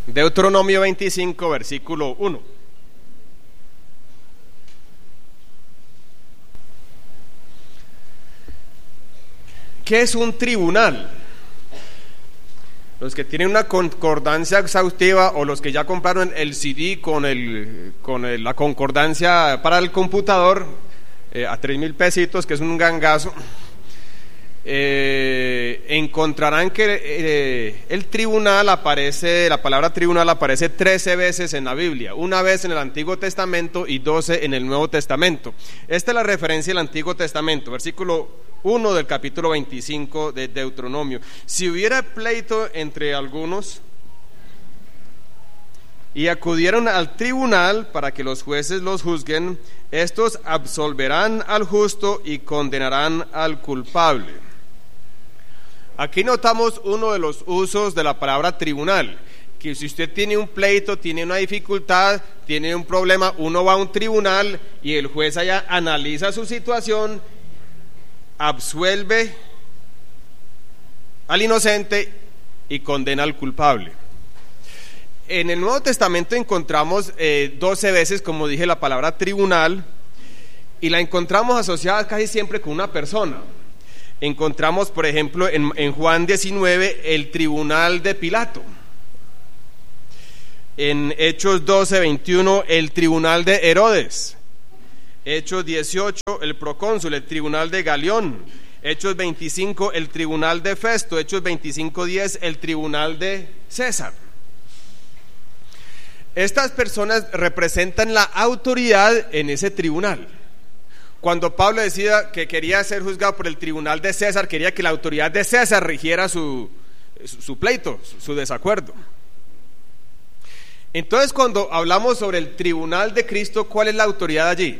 Deuteronomio 25, versículo 1. ¿Qué es un tribunal? Los que tienen una concordancia exhaustiva o los que ya compraron el CD con la concordancia para el computador a 3,000 pesitos, que es un gangazo, encontrarán que el tribunal aparece, la palabra tribunal aparece 13 veces en la Biblia, una vez en el Antiguo Testamento y 12 en el Nuevo Testamento. Esta es la referencia del Antiguo Testamento, versículo 1 del capítulo 25 de Deuteronomio. Si hubiera pleito entre algunos y acudieron al tribunal para que los jueces los juzguen, estos absolverán al justo y condenarán al culpable. Aquí notamos uno de los usos de la palabra tribunal, que si usted tiene un pleito, tiene una dificultad, tiene un problema, uno va a un tribunal y el juez allá analiza su situación, absuelve al inocente y condena al culpable. En el Nuevo Testamento encontramos 12 veces, como dije, la palabra tribunal, y la encontramos asociada casi siempre con una persona. Encontramos, por ejemplo, en Juan 19, el tribunal de Pilato. En Hechos 12, 21, el tribunal de Herodes. Hechos 18, el procónsul, el tribunal de Galión. Hechos 25, el tribunal de Festo. Hechos 25, 10, el tribunal de César. Estas personas representan la autoridad en ese tribunal. Cuando Pablo decía que quería ser juzgado por el tribunal de César, quería que la autoridad de César rigiera su pleito, su desacuerdo. Entonces, cuando hablamos sobre el tribunal de Cristo, ¿cuál es la autoridad allí?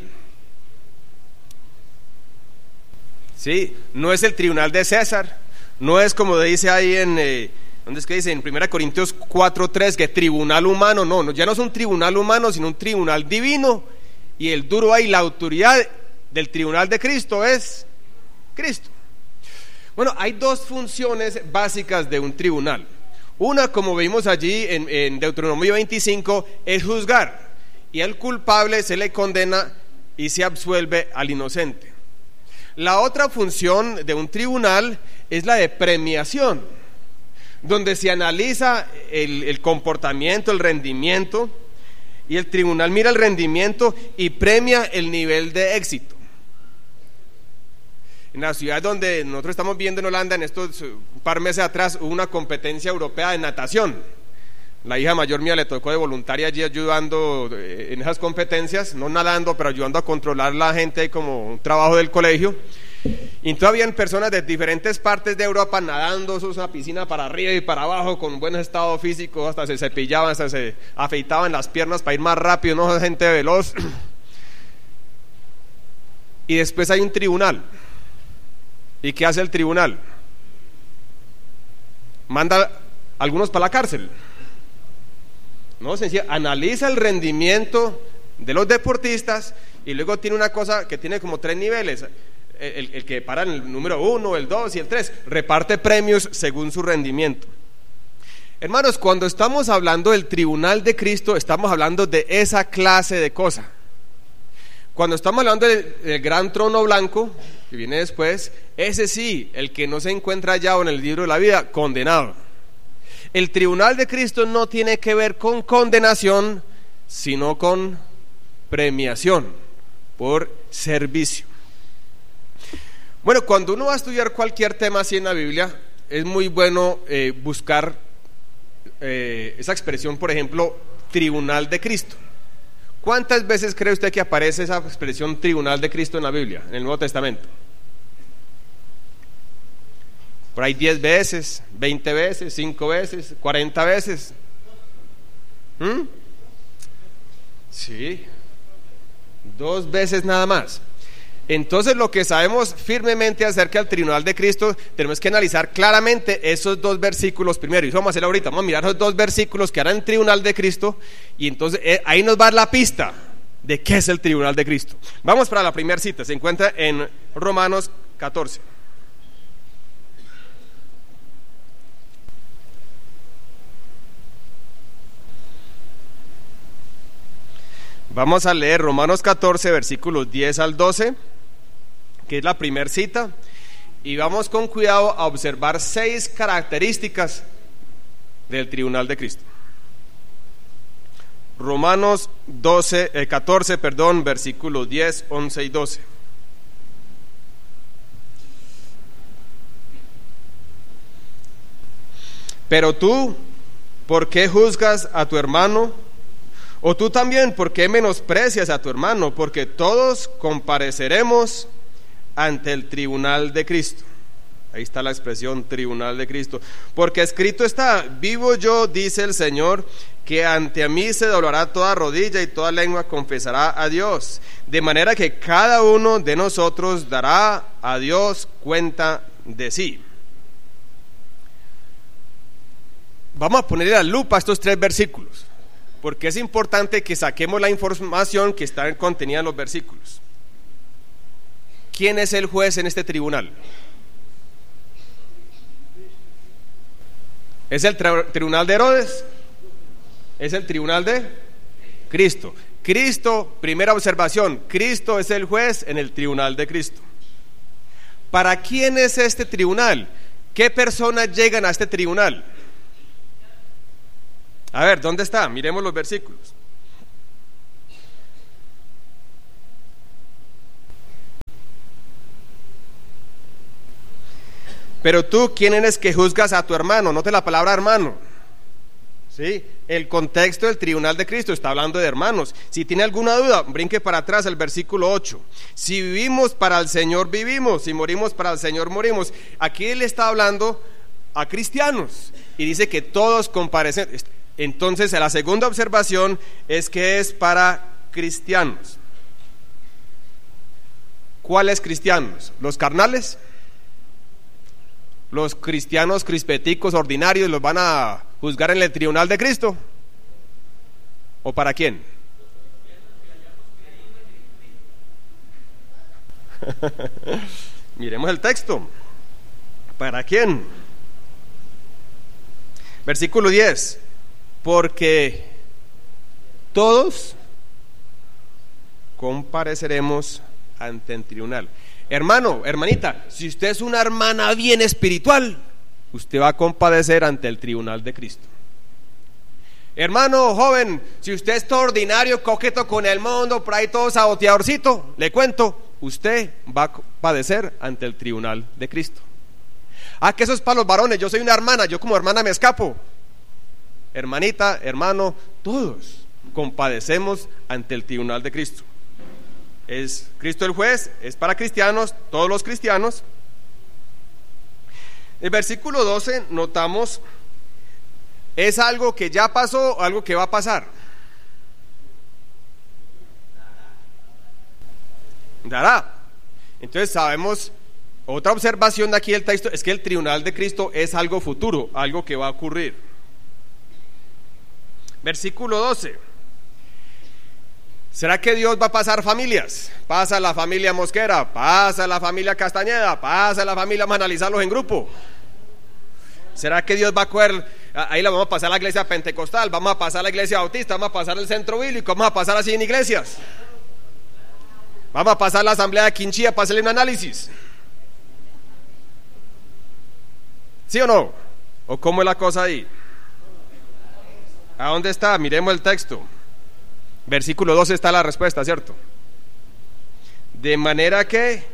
Sí, no es el tribunal de César, no es como dice ahí ¿dónde es que dice? En 1 Corintios 4:3, que tribunal humano, no, ya no es un tribunal humano, sino un tribunal divino, y el duro ahí, la autoridad del tribunal de Cristo es Cristo. Bueno, hay dos funciones básicas de un tribunal. Una, como vimos allí en Deuteronomio 25, es juzgar, y al culpable se le condena y se absuelve al inocente. La otra función de un tribunal es la de premiación, donde se analiza el comportamiento, el rendimiento, y el tribunal mira el rendimiento y premia el nivel de éxito. En la ciudad donde nosotros estamos viendo, en Holanda, en estos un par de meses atrás, hubo una competencia europea de natación. La hija mayor mía le tocó de voluntaria allí ayudando en esas competencias, no nadando, pero ayudando a controlar la gente como un trabajo del colegio. Y todavía habían personas de diferentes partes de Europa nadando, eso es una piscina para arriba y para abajo, con buen estado físico, hasta se cepillaban, hasta se afeitaban las piernas para ir más rápido, no gente veloz. Y después hay un tribunal. ¿Y qué hace el tribunal? Manda a algunos para la cárcel. No, sencillo, analiza el rendimiento de los deportistas y luego tiene una cosa que tiene como 3 niveles. El que para en el número 1, el 2 y el 3, reparte premios según su rendimiento. Hermanos, cuando estamos hablando del tribunal de Cristo, estamos hablando de esa clase de cosa. Cuando estamos hablando del gran trono blanco, que viene después, ese sí, el que no se encuentra hallado en el libro de la vida, condenado. El tribunal de Cristo no tiene que ver con condenación, sino con premiación por servicio. Bueno, cuando uno va a estudiar cualquier tema así en la Biblia, es muy bueno buscar esa expresión, por ejemplo, tribunal de Cristo. ¿Cuántas veces cree usted que aparece esa expresión tribunal de Cristo en la Biblia, en el Nuevo Testamento? Por ahí 10 veces, 20 veces, 5 veces, 40 veces. Sí, 2 veces nada más. Entonces, lo que sabemos firmemente acerca del tribunal de Cristo, tenemos que analizar claramente esos 2 versículos primero. Y eso vamos a hacer ahorita, vamos a mirar esos 2 versículos que harán el tribunal de Cristo, y entonces ahí nos va a dar la pista de qué es el tribunal de Cristo. Vamos para la primera cita, se encuentra en Romanos 14. Vamos a leer Romanos 14, versículos 10 al 12, que es la primera cita, y vamos con cuidado a observar 6 características del tribunal de Cristo. Romanos 14, versículos 10, 11 y 12. Pero tú, ¿por qué juzgas a tu hermano? O tú también, ¿por qué menosprecias a tu hermano? Porque todos compareceremos ante el tribunal de Cristo. Ahí está la expresión tribunal de Cristo. Porque escrito está: vivo yo, dice el Señor, que ante mí se doblará toda rodilla y toda lengua confesará a Dios. De manera que cada uno de nosotros dará a Dios cuenta de sí. Vamos a ponerle la lupa a estos 3 versículos, porque es importante que saquemos la información que está contenida en los versículos. ¿Quién es el juez en este tribunal? ¿Es el tribunal de Herodes? ¿Es el tribunal de Cristo? Cristo, primera observación, Cristo es el juez en el tribunal de Cristo. ¿Para quién es este tribunal? ¿Qué personas llegan a este tribunal? A ver, ¿dónde está? Miremos los versículos. Pero tú, ¿quién eres que juzgas a tu hermano? Note la palabra hermano. ¿Sí? El contexto del tribunal de Cristo está hablando de hermanos. Si tiene alguna duda, brinque para atrás al versículo 8. Si vivimos, para el Señor vivimos. Si morimos, para el Señor morimos. Aquí él está hablando a cristianos y dice que todos comparecen. Entonces, la segunda observación es que es para cristianos. ¿Cuáles cristianos? ¿Los carnales? ¿Los cristianos crispeticos ordinarios los van a juzgar en el tribunal de Cristo? ¿O para quién? Miremos el texto. ¿Para quién? Versículo 10. Porque todos compareceremos ante el tribunal. Hermano, hermanita, si usted es una hermana bien espiritual, usted va a comparecer ante el tribunal de Cristo. Hermano joven, si usted es todo ordinario, coqueto con el mundo, por ahí todo saboteadorcito, le cuento, usted va a padecer ante el tribunal de Cristo. Ah, que eso es para los varones, yo soy una hermana, yo como hermana me escapo. Hermanita, hermano, todos compadecemos ante el tribunal de Cristo. Es Cristo el juez, es para cristianos, todos los cristianos. El versículo 12 notamos, es algo que ya pasó, algo que va a pasar. Dará. Entonces sabemos, otra observación de aquí del texto es que el tribunal de Cristo es algo futuro, algo que va a ocurrir. Versículo 12. ¿Será que Dios va a pasar familias? Pasa la familia Mosquera, pasa la familia Castañeda, pasa la familia, vamos a analizarlos en grupo. ¿Será que Dios va a coger, ahí la vamos a pasar a la iglesia pentecostal, vamos a pasar a la iglesia bautista, vamos a pasar al centro bíblico, vamos a pasar así en iglesias? Vamos a pasar a la asamblea de Quinchía para hacerle un análisis. ¿Sí o no? ¿O cómo es la cosa ahí? ¿A dónde está? Miremos el texto. Versículo 12 está la respuesta, ¿cierto? De manera que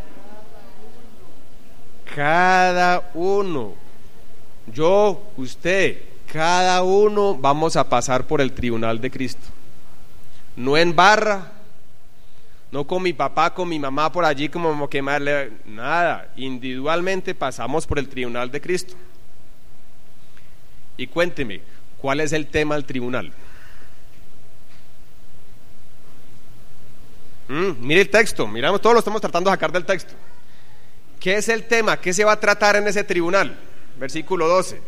cada uno, yo, usted, cada uno vamos a pasar por el tribunal de Cristo. No en barra, no con mi papá, con mi mamá por allí como quemarle, nada. Individualmente pasamos por el tribunal de Cristo. Y cuénteme, ¿cuál es el tema del tribunal? Mire el texto, miramos, todos lo estamos tratando de sacar del texto. ¿Qué es el tema? ¿Qué se va a tratar en ese tribunal? Versículo 12.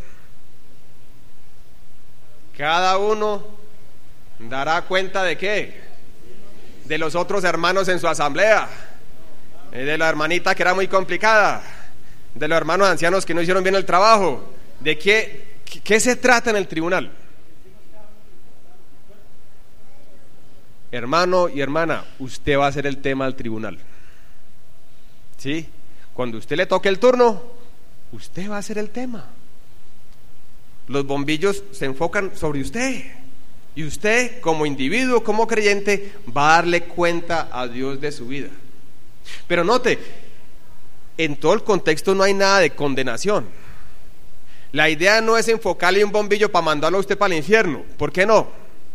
Cada uno dará cuenta de qué, de los otros hermanos en su asamblea, de la hermanita que era muy complicada, de los hermanos ancianos que no hicieron bien el trabajo. ¿De qué? ¿Qué, qué se trata en el tribunal? hermano y hermana, usted va a ser el tema del tribunal. ¿Sí? Cuando usted le toque el turno, usted va a ser el tema. Los bombillos se enfocan sobre usted. Y usted, como individuo, como creyente, va a darle cuenta a Dios de su vida. Pero note, en todo el contexto no hay nada de condenación. La idea no es enfocarle un bombillo para mandarlo a usted para el infierno. ¿Por qué no?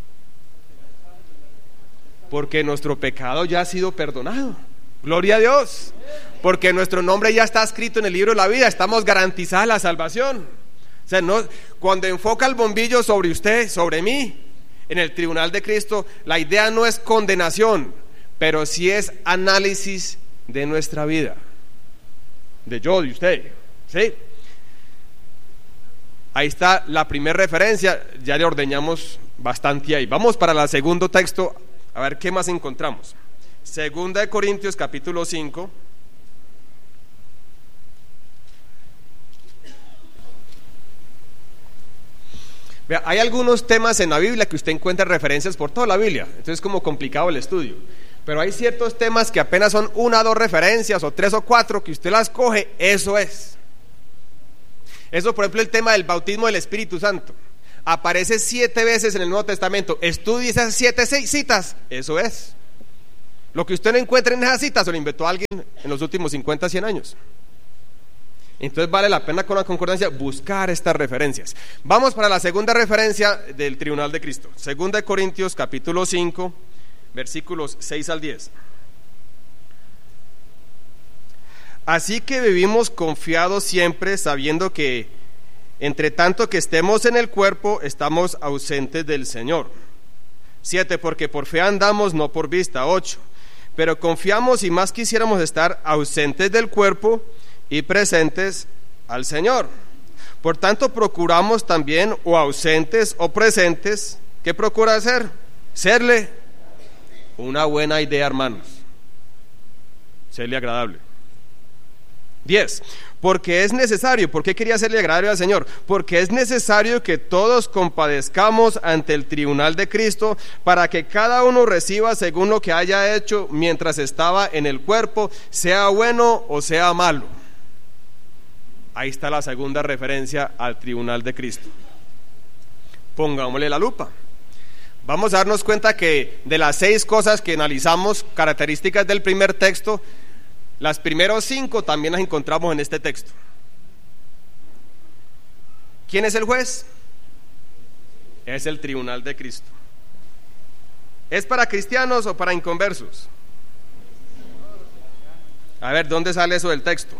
Porque nuestro pecado ya ha sido perdonado. Gloria a Dios. Porque nuestro nombre ya está escrito en el libro de la vida. Estamos garantizados la salvación. O sea, no, cuando enfoca el bombillo sobre usted, sobre mí, en el tribunal de Cristo, la idea no es condenación, pero sí es análisis de nuestra vida, de yo, de usted, ¿sí? Ahí está la primera referencia, ya le ordeñamos bastante ahí. Vamos para el segundo texto, a ver qué más encontramos. Segunda de Corintios capítulo 5. Vea, hay algunos temas en la Biblia que usted encuentra referencias por toda la Biblia, entonces es como complicado el estudio. Pero hay ciertos temas que apenas son 1 o 2 referencias, o 3 o 4, que usted las coge, eso es. Eso, por ejemplo, el tema del bautismo del Espíritu Santo. Aparece 7 veces en el Nuevo Testamento. Estudie esas 7 citas, eso es. Lo que usted no encuentra en esas citas se lo inventó alguien en los últimos 50, 100 años. Entonces vale la pena con la concordancia buscar estas referencias. Vamos para la segunda referencia del tribunal de Cristo. Segunda de Corintios capítulo 5, versículos 6 al 10. Así que vivimos confiados siempre, sabiendo que entre tanto que estemos en el cuerpo, estamos ausentes del Señor. 7, porque por fe andamos, no por vista. 8, pero confiamos y más quisiéramos estar ausentes del cuerpo y presentes al Señor. Por tanto, procuramos también, o ausentes o presentes, ¿qué procura hacer? Serle una buena idea, hermanos. Serle agradable. 10, porque es necesario. ¿Por qué quería serle agradable al Señor? Porque es necesario que todos compadezcamos ante el tribunal de Cristo, para que cada uno reciba según lo que haya hecho mientras estaba en el cuerpo, sea bueno o sea malo. Ahí está la segunda referencia al tribunal de Cristo. Pongámosle la lupa. Vamos a darnos cuenta que de las 6 cosas que analizamos, características del primer texto, las primeros 5 también las encontramos en este texto. ¿Quién es el juez? Es el tribunal de Cristo. ¿Es para cristianos o para inconversos? A ver, ¿dónde sale eso del texto?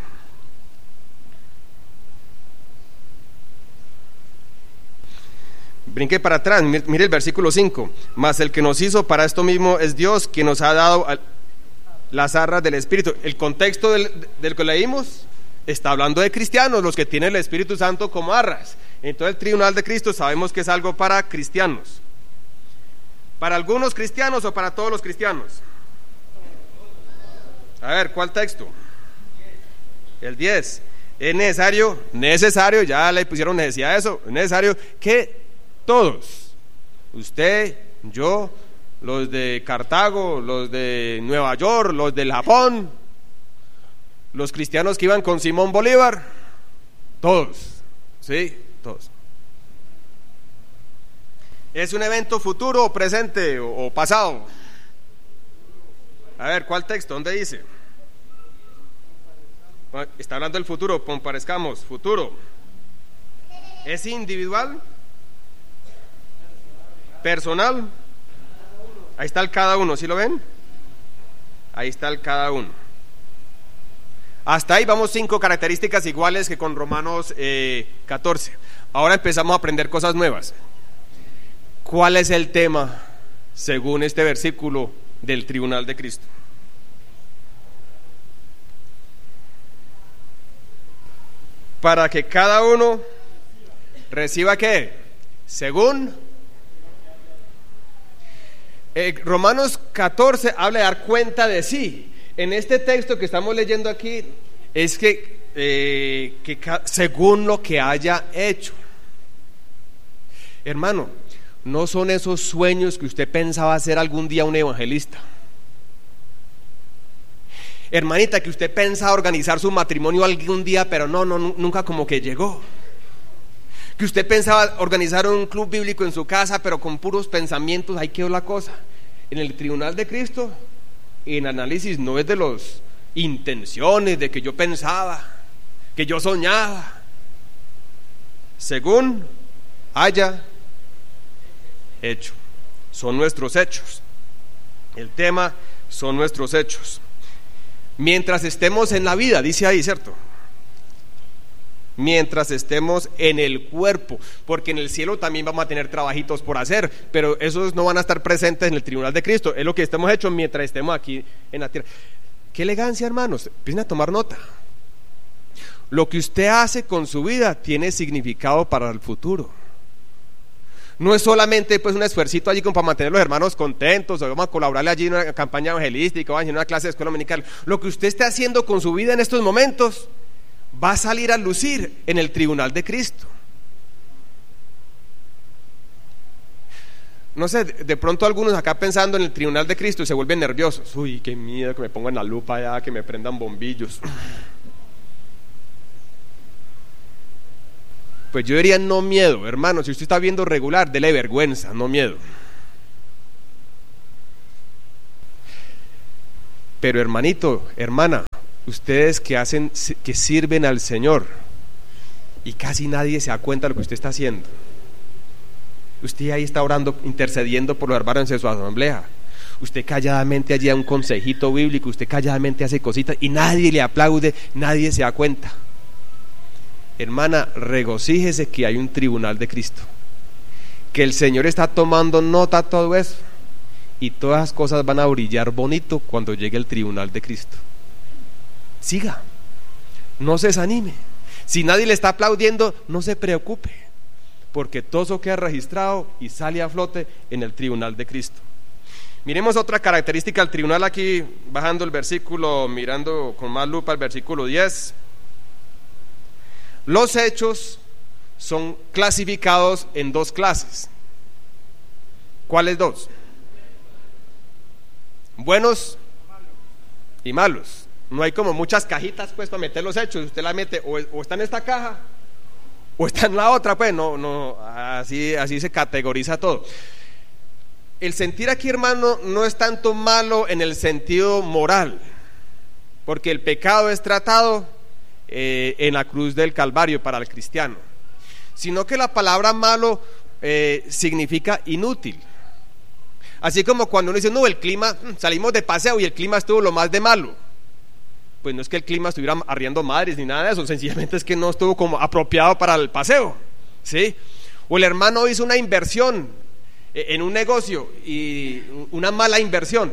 Brinque para atrás, mire el versículo 5. Mas el que nos hizo para esto mismo es Dios, quien nos ha dado las arras del Espíritu. El contexto del que leímos está hablando de cristianos, los que tienen el Espíritu Santo como arras. Entonces el tribunal de Cristo sabemos que es algo para cristianos. ¿Para algunos cristianos o para todos los cristianos? A ver, ¿cuál texto? El 10. Es necesario, ya le pusieron necesidad a eso, es necesario que todos, usted, yo, los de Cartago, los de Nueva York, los del Japón, los cristianos que iban con Simón Bolívar, todos, ¿sí? Todos. ¿Es un evento futuro o presente o pasado? A ver, ¿cuál texto? ¿Dónde dice? Está hablando del futuro, comparezcamos, futuro. ¿Es individual? ¿Personal? Ahí está el cada uno, ¿sí lo ven? Ahí está el cada uno. Hasta ahí vamos 5 características iguales que con Romanos 14. Ahora empezamos a aprender cosas nuevas. ¿Cuál es el tema, según este versículo, del tribunal de Cristo? Para que cada uno reciba ¿qué? Según Romanos 14 habla de dar cuenta de sí. En este texto que estamos leyendo aquí es que según lo que haya hecho. Hermano, no son esos sueños que usted pensaba ser algún día un evangelista. Hermanita, que usted pensaba organizar su matrimonio algún día, pero nunca como que llegó. Que usted pensaba organizar un club bíblico en su casa, pero con puros pensamientos, ahí quedó la cosa. En el tribunal de Cristo, en análisis no es de las intenciones, de que yo pensaba, que yo soñaba. Según haya hecho, son nuestros hechos. El tema son nuestros hechos. Mientras estemos en la vida, dice ahí, ¿cierto? Mientras estemos en el cuerpo, porque en el cielo también vamos a tener trabajitos por hacer, pero esos no van a estar presentes en el tribunal de Cristo. Es lo que estemos hechos mientras estemos aquí en la tierra. Qué elegancia, hermanos, empiecen a tomar nota. Lo que usted hace con su vida tiene significado para el futuro. No es solamente pues un esfuercito allí como para mantener a los hermanos contentos, o vamos a colaborarle allí en una campaña evangelística, o en una clase de escuela dominical. Lo que usted esté haciendo con su vida en estos momentos va a salir a lucir en el tribunal de Cristo. No sé, de pronto algunos acá pensando en el tribunal de Cristo se vuelven nerviosos. Uy, qué miedo que me pongan la lupa allá, que me prendan bombillos. Pues yo diría no miedo, hermano. Si usted está viendo regular, dele vergüenza, no miedo. Pero hermanito, hermana, ustedes que sirven al Señor y casi nadie se da cuenta de lo que usted está haciendo. Usted ahí está orando, intercediendo por los hermanos en su asamblea. Usted calladamente allí da un consejito bíblico, usted calladamente hace cositas y nadie le aplaude, nadie se da cuenta. Hermana, regocíjese que hay un tribunal de Cristo, que el Señor está tomando nota de todo eso y todas las cosas van a brillar bonito cuando llegue el tribunal de Cristo. Siga, no se desanime. Si nadie le está aplaudiendo, no se preocupe, porque todo eso queda registrado y sale a flote en el tribunal de Cristo. Miremos otra característica del tribunal aquí, bajando el versículo, mirando con más lupa el versículo 10. Los hechos son clasificados en dos clases. ¿Cuáles dos? Buenos y malos. No hay como muchas cajitas pues para meter los hechos. Usted la mete o está en esta caja o está en la otra, pues no, así se categoriza todo. El sentir aquí, hermano, no es tanto malo en el sentido moral, porque el pecado es tratado en la cruz del Calvario para el cristiano, sino que la palabra malo significa inútil. Así como cuando uno dice, no, el clima, salimos de paseo y el clima estuvo lo más de malo. Pues no es que el clima estuviera arriando madres ni nada de eso, sencillamente es que no estuvo como apropiado para el paseo, ¿sí? O el hermano hizo una inversión en un negocio y una mala inversión.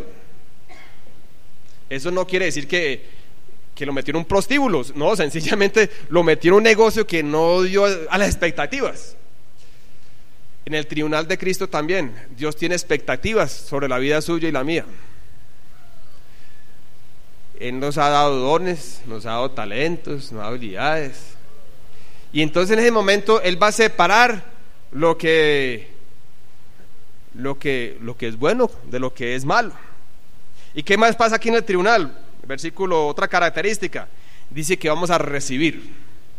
Eso no quiere decir que lo metieron en un prostíbulo, no, sencillamente lo metieron en un negocio que no dio a las expectativas. En el tribunal de Cristo también Dios tiene expectativas sobre la vida suya y la mía. Él nos ha dado dones, nos ha dado talentos, nos ha dado habilidades, y entonces en ese momento Él va a separar lo que es bueno de lo que es malo. ¿Y qué más pasa aquí en el tribunal? Versículo, otra característica, dice que vamos a recibir.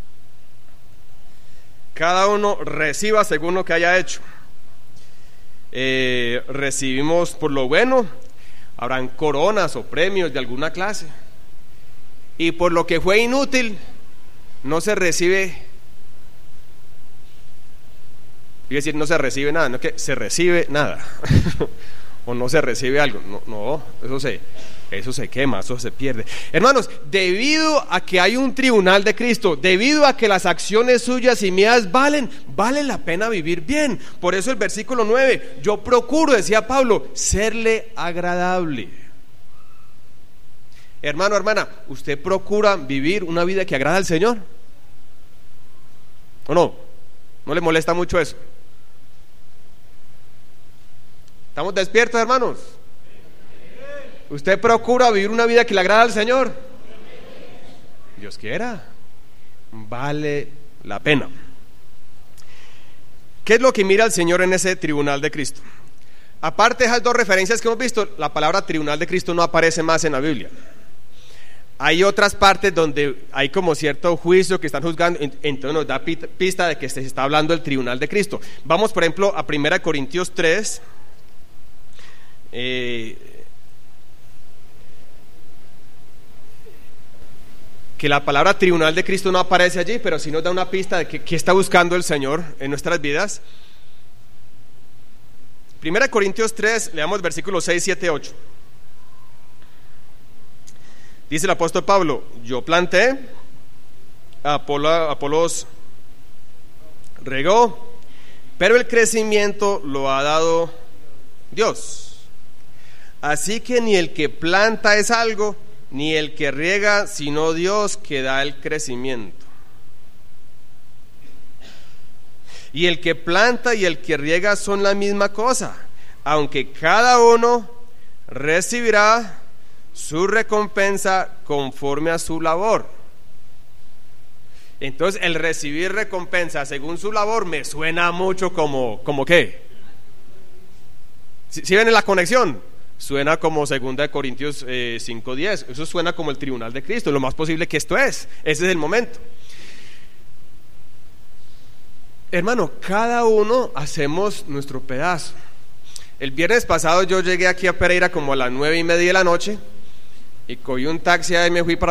Cada uno reciba según lo que haya hecho. Recibimos por lo bueno, habrán coronas o premios de alguna clase, y por lo que fue inútil no se recibe. Iba a decir no se recibe nada, no es que se recibe nada o no se recibe algo, no, eso se quema, eso se pierde. Hermanos, debido a que hay un tribunal de Cristo, debido a que las acciones suyas y mías vale la pena vivir bien. Por eso el versículo 9, yo procuro, decía Pablo, serle agradable. Hermano, hermana, ¿usted procura vivir una vida que agrada al Señor? ¿O no? ¿No le molesta mucho eso? ¿Estamos despiertos, hermanos? ¿Usted procura vivir una vida que le agrada al Señor? Dios quiera, vale la pena. ¿Qué es lo que mira el Señor en ese tribunal de Cristo? Aparte de esas dos referencias que hemos visto, la palabra tribunal de Cristo no aparece más en la Biblia. Hay otras partes donde hay como cierto juicio que están juzgando, entonces nos da pista de que se está hablando del tribunal de Cristo. Vamos, por ejemplo, a 1 Corintios 3. Que la palabra tribunal de Cristo no aparece allí, pero sí nos da una pista de qué está buscando el Señor en nuestras vidas. 1 Corintios 3, leamos versículos 6, 7, 8. Dice el apóstol Pablo: yo planté, Apolos regó, pero el crecimiento lo ha dado Dios. Así que ni el que planta es algo, ni el que riega, sino Dios que da el crecimiento. Y el que planta y el que riega son la misma cosa, aunque cada uno recibirá su recompensa conforme a su labor. Entonces, el recibir recompensa según su labor me suena mucho como ¿qué? ¿Sí ven la conexión? Suena como 2 Corintios 5:10. Eso suena como el tribunal de Cristo. Lo más posible que esto ese es el momento. Hermano, cada uno hacemos nuestro pedazo. El viernes pasado yo llegué aquí a Pereira como a las 9:30 de la noche y cogí un taxi y me fui para